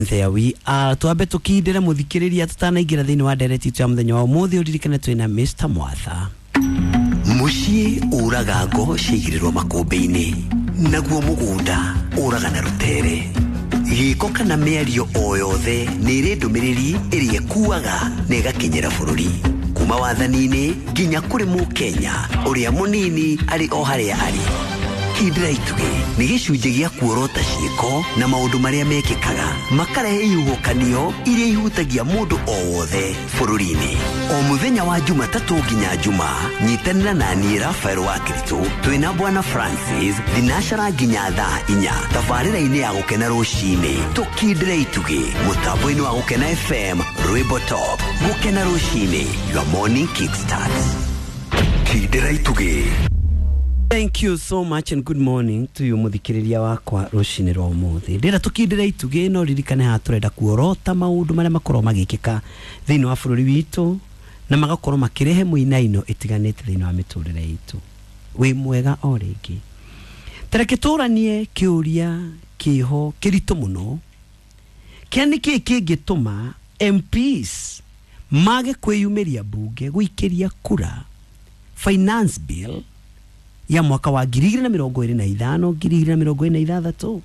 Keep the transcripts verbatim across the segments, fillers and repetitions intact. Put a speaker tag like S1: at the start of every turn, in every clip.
S1: There we are. Tuambe tukindira muthikiriria tutanaingira thiini wa direct ya muthenya wa umuthi uririkane twina Mister Mwatha.
S2: Mushie uraga ngo cigirirwo makumbi-ini naguo mugunda uraga na rutere giko kana mĩario o yothe nĩ ĩrĩ ndũmĩrĩri ĩrĩa ĩkuaga na ĩgakinyĩra bũrũri kuma wathani-inĩ nginya kũrĩ mũkenya ũrĩa mũnini arĩ o harĩa arĩ. Kindira Ituge nĩ gĩcunjĩ gĩa kuorota ciĩko na maũndũ marĩa mekĩkaga makarehe ihuhũkanio iria ihutagia mũndũ o wothe bũrũri-inĩ. O mũthenya wa Jumatatu nginya Jumaa nyitanĩra na niĩ Rafael wa Kristo twĩna Bwana Francis thinacara nginya thaa inya tabarĩra-inĩ ya gũkena rũcinĩ. Tukindira Ituge mũtambo-inĩ wa gũkena F M Rwĩmbo Top gũkena rũcinĩ, your morning kickstart. Kindira Ituge.
S1: Thank you so much and good morning to you muthikiriria wakwa rucini rwa umuthi. Ndira tukindira Ituge no ririkane ha turenda kuorota maundu maria makorwo magikika thiini wa bururi witu na magakorwo makirehe muinaino itiganite thiini wa miturire yitu. Wi mwega o ringi. Tareke turanie kiuria kiho kirito muno. Kiani ki kingituma M Ps mage kwiyumiria bunge guikiria kura finance bill ya mwaka wa ngiri igĩrĩ na mĩrongo ĩrĩ na ithano ngiri igĩrĩ na mĩrongo ĩrĩ na ithathatũ.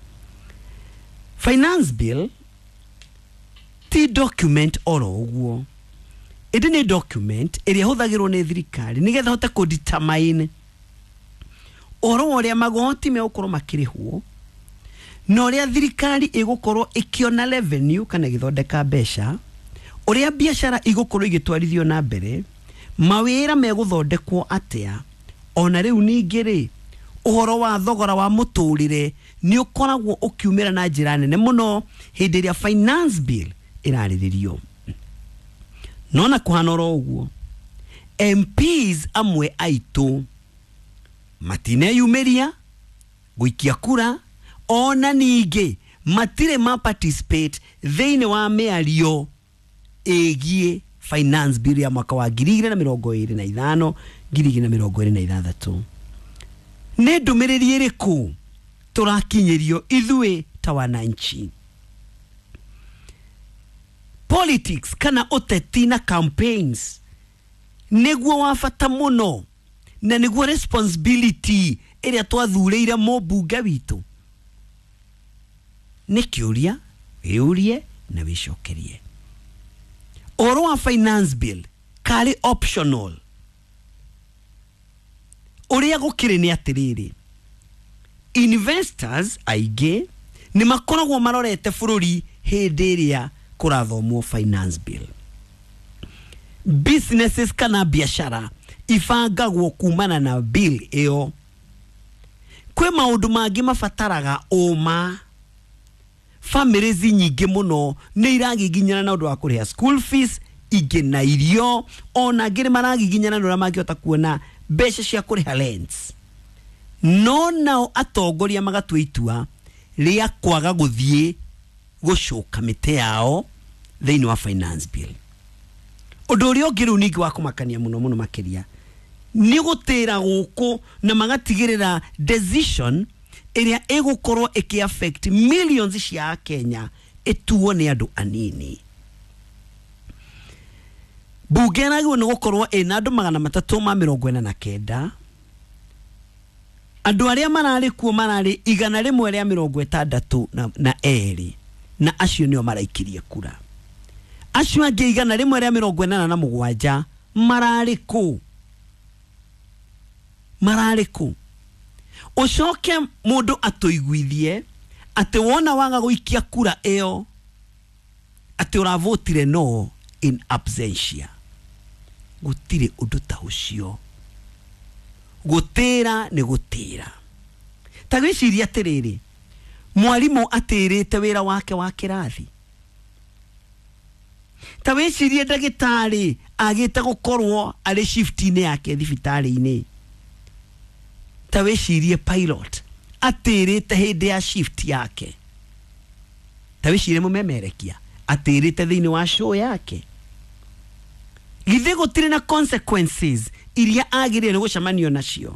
S1: Finance bill ti document oro ũguo. Ĩndĩ nĩ document ĩrĩa hũthagĩrwo nĩ thirikari nĩgetha hote kũ determine oro ũrĩa magoti megũkorwo makĩrĩhwo na ũrĩa thirikari ĩgũkorwo ĩkĩona revenue kana gĩthondeka mbeca, ũrĩa biacara igũkorwo igĩtwarithio na mbere, mawĩra megũthondekwo atĩa. Ona riu ningĩ uhoro wa thogora wa muturire ni ukoragwo ukiumira na njira nene muno hindi iria finance bill irariririo. Nona kuhana ro uguo M Ps amwe aitu matine yumeria guikia kura, ona ningi matire ma participate thiini wa miario egie finance bill ya mwaka wa ngiri igĩrĩ na mĩrongo ĩrĩ na ithano ngiri igĩrĩ na mĩrongo ĩrĩ na ithathatũ. Nĩ ndũmĩrĩri ĩrĩkũ tũrakinyĩrio ithuĩ ta wananchi? Politics kana ũteti na campaigns nĩguo wa bata mũno na nĩguo responsibility ĩrĩa twathuurĩire mũmbunge witũ. Nĩ kĩũria wĩũrie na wĩcokerie. Oro wa finance bill kari optional. Uria gukiri ni atiriri, investors aige ni makoragwo marorete bururi hindi iria kurathomwo finance bill. Businesses kana biashara ifangagwo kumana na bill iyo. Kwe maundu mangi mafataraga oma. Families nyingi muno ni iragiginyana na undu wa kuriha school fees, ige na irio, ona ngiri maragiginyana na mangihota kuona mbeca cia kuriha rents. No nao atongoria magatua itua ria kwaga guthie gucoka mite yao thiini wa finance bill. Undu uria ungi riu ningi wa kumakania muno muno makiria ni gutira guku na magatigirira decision area egukorwo eki affect millions cia Kenya etuo ni andu anini. Bunge naguo ni gukorwo ina andu magana matatu ma mĩrongo ĩna na kenda. Andu aria marari kuo marari igana rimwe ria mĩrongo ĩtandatũ na, na eri na acio nio maraikirie kura. Acio angi igana rimwe ria mĩrongo ĩnana na mũgwanja marari ku marari ku ucoke mundu atuiguithie ati wona waga guikia kura eo ati uravotire no in absentia. Gutire undu ta ucio. Gutira ni gutira. Tagwiciria atiriri mwalimu atirite wira wake wa kirathi. Tawicirie ndagitari agite gukorwo ari shift-ini yake thibitari-ini. Tawicirie pilot atirite hindi ya shift yake. Tawicirie mumemerekia atirite thiini wa show yake. Githe gutire na consequences iria agirire gucamanio nacio.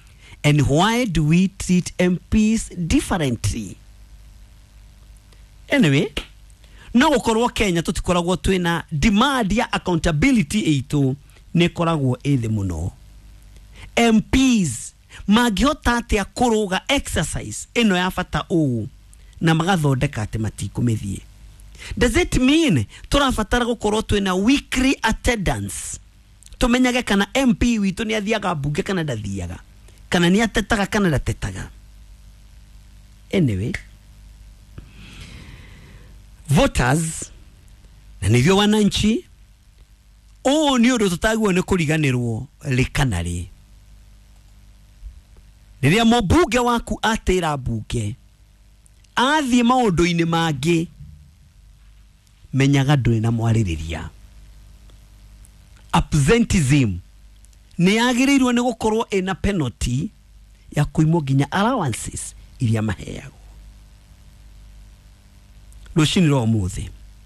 S1: And why do we treat M Ps differently? anyway no gukorwo Kenya tutikoragwo twina demand ya accountability itu ne koragwo ethe muno. M Ps magihota atia kuruga exercise ino ya fata u na magathondeka ati matikumithie. Does it mean turafatara gukorwo twina weekly attendance tumenyage kana M P witu ni athiaga bunge kana ndathiaga kana ni atetaga kana ndatetaga? Anyway, voters na nivyo wananchi o ni undu tutagwo ni kuriganirwo likanari. Riria mubunge waku atira bunge athie maundu-ini mangi, menyaga nduri na mwaririria. Absenteeism ni agirirwo ni gukorwo ina penalty ya kuimwo ginya allowances iria maheagwo. Rushini ro muthi,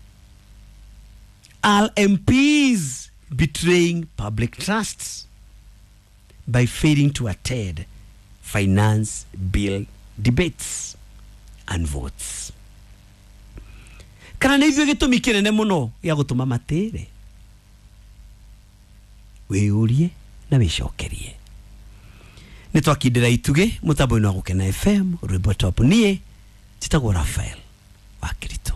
S1: all M Ps betraying public trusts by failing to attend finance bill debates and votes. Kana nivyo gitumi kinene muno ya gutuma matire? Weyurie na wishokerie. Nitwakindira ituge mutambo ino gukena F M Rwimbo Top nie Titagwo Rafael wa Kirito.